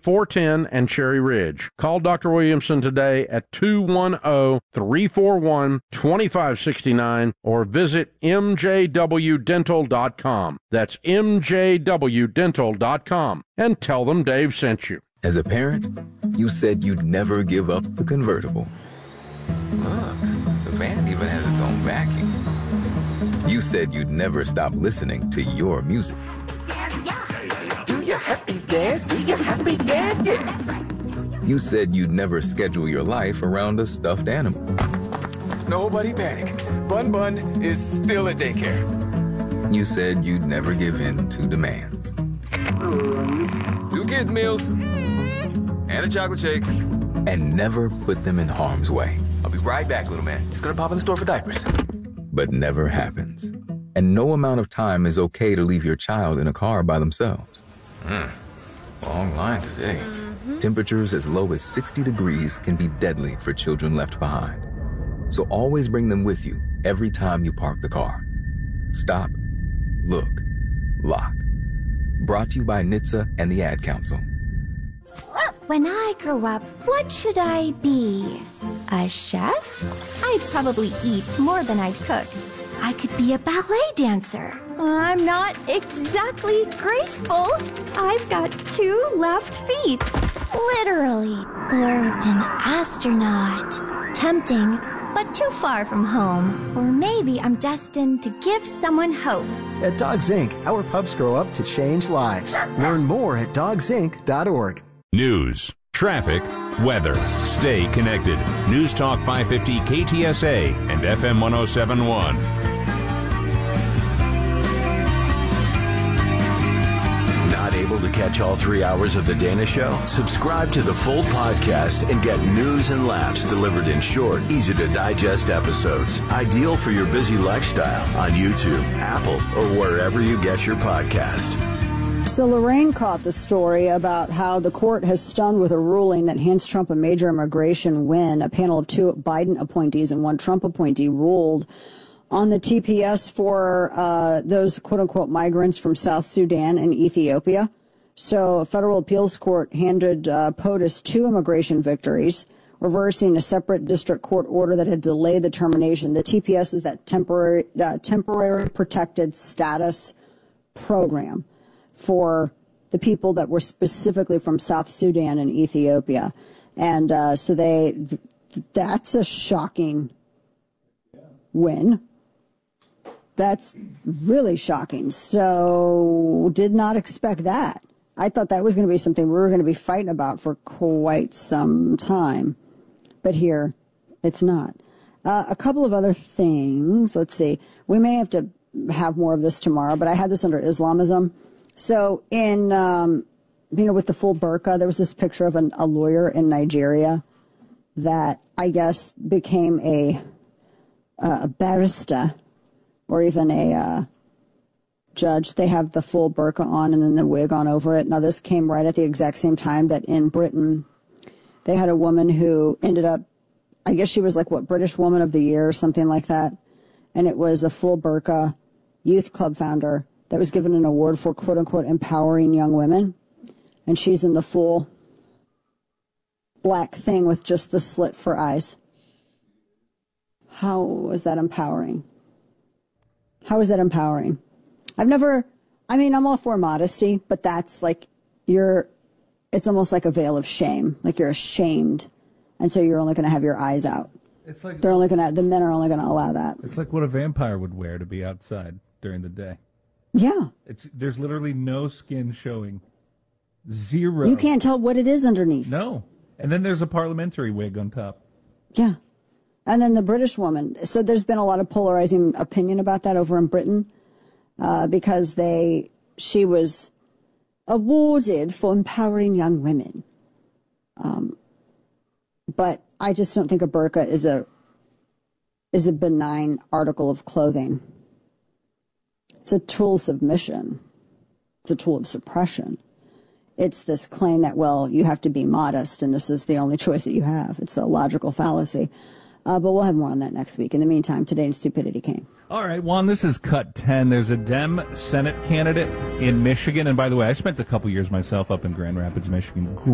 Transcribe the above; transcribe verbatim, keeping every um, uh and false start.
four ten and Cherry Ridge. Call Doctor Williamson today at two one zero, three four one, two five six nine or visit m j w dental dot com. That's m j w dental dot com. And tell them Dave sent you. As a parent, you said you'd never give up the convertible. Look, the van even has its own vacuum. You said you'd never stop listening to your music. Do your happy dance, do your happy dance, yeah. You said you'd never schedule your life around a stuffed animal. Nobody panic. Bun Bun is still at daycare. You said you'd never give in to demands. Two kids' meals and a chocolate shake. And never put them in harm's way. I'll be right back, little man. Just gonna pop in the store for diapers. But never happens. And no amount of time is okay to leave your child in a car by themselves. Hmm. Long line today. Mm-hmm. Temperatures as low as sixty degrees can be deadly for children left behind. So always bring them with you every time you park the car. Stop, look, lock. Brought to you by N H T S A and the Ad Council. When I grow up, what should I be? A chef? I'd probably eat more than I'd cook. I could be a ballet dancer. I'm not exactly graceful. I've got two left feet. Literally. Or an astronaut. Tempting, but too far from home. Or maybe I'm destined to give someone hope. At Dogs Incorporated, our pups grow up to change lives. Learn more at dogs inc dot org. News, traffic, weather. Stay connected. News Talk five fifty K T S A and F M one oh seven point one. Not able to catch all three hours of The Dana Show? Subscribe to the full podcast and get news and laughs delivered in short, easy-to-digest episodes. Ideal for your busy lifestyle on YouTube, Apple, or wherever you get your podcast. So Lorraine caught the story about how the court has stunned with a ruling that hands Trump a major immigration win. A panel of two Biden appointees and one Trump appointee ruled on the T P S for uh, those quote-unquote migrants from South Sudan and Ethiopia. So a federal appeals court handed uh, POTUS two immigration victories, reversing a separate district court order that had delayed the termination. The T P S is that temporary, uh, temporary protected status program for the people that were specifically from South Sudan and Ethiopia. And uh, so they, that's a shocking win. That's really shocking. So did not expect that. I thought that was going to be something we were going to be fighting about for quite some time. But here, it's not. Uh, a couple of other things. Let's see. We may have to have more of this tomorrow, but I had this under Islamism. So in, um, you know, with the full burqa, there was this picture of an, a lawyer in Nigeria that I guess became a, uh, a barrister or even a uh, judge. They have the full burqa on and then the wig on over it. Now, this came right at the exact same time that in Britain, they had a woman who ended up, I guess she was like, what, British Woman of the Year or something like that. And it was a full burqa youth club founder that was given an award for, quote-unquote, empowering young women. And she's in the full black thing with just the slit for eyes. How is that empowering? How is that empowering? I've never, I mean, I'm all for modesty, but that's like, you're, it's almost like a veil of shame. Like you're ashamed. And so you're only going to have your eyes out. It's like They're only going to, the men are only going to allow that. It's like what a vampire would wear to be outside during the day. Yeah. It's there's literally no skin showing. Zero. You can't tell what it is underneath. No. And then there's a parliamentary wig on top. Yeah. And then the British woman. So there's been a lot of polarizing opinion about that over in Britain uh, because they, she was awarded for empowering young women. Um, but I just don't think a burqa is a is a benign article of clothing. It's a tool of submission. It's a tool of suppression. It's this claim that, well, you have to be modest, and this is the only choice that you have. It's a logical fallacy. Uh, but we'll have more on that next week. In the meantime, today in Stupidity came. All right, Juan, this is Cut ten. There's a Dem Senate candidate in Michigan. And by the way, I spent a couple years myself up in Grand Rapids, Michigan.